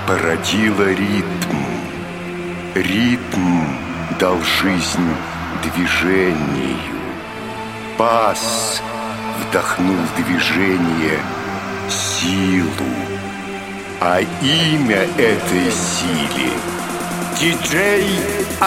породила ритм. Ритм дал жизнь движению. Бас вдохнул в движение силу. А имя этой силе — диджей